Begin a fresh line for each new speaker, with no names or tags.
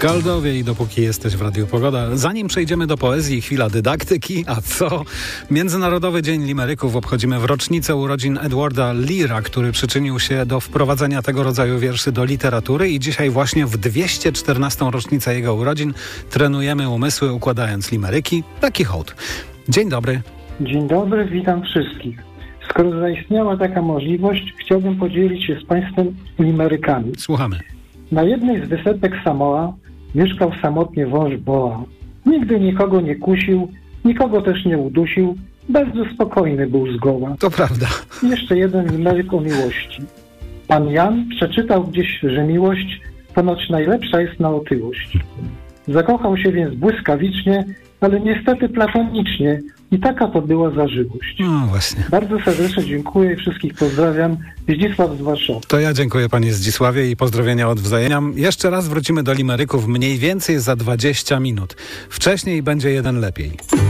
Skaldowie i dopóki jesteś w Radiu Pogoda. Zanim przejdziemy do poezji, chwila dydaktyki. A co? Międzynarodowy Dzień Limeryków obchodzimy w rocznicę urodzin Edwarda Leara, który przyczynił się do wprowadzenia tego rodzaju wierszy do literatury i dzisiaj właśnie w 214. rocznicę jego urodzin trenujemy umysły układając limeryki. Taki hołd. Dzień dobry.
Dzień dobry, witam wszystkich. Skoro zaistniała taka możliwość, chciałbym podzielić się z Państwem limerykami.
Słuchamy.
Na jednej z wysepek Samoa mieszkał samotnie wąż Boa. Nigdy nikogo nie kusił, nikogo też nie udusił, bardzo spokojny był zgoła.
To prawda.
I jeszcze jeden limeryk o miłości. Pan Jan przeczytał gdzieś, że miłość ponoć najlepsza jest na otyłość. Zakochał się więc błyskawicznie, ale niestety platonicznie i taka to była zażyłość.
No właśnie.
Bardzo serdecznie dziękuję i wszystkich pozdrawiam. Zdzisław z Warszawy.
To ja dziękuję panie Zdzisławie i pozdrowienia odwzajemniam. Jeszcze raz wrócimy do limeryków mniej więcej za 20 minut. Wcześniej będzie jeden lepiej.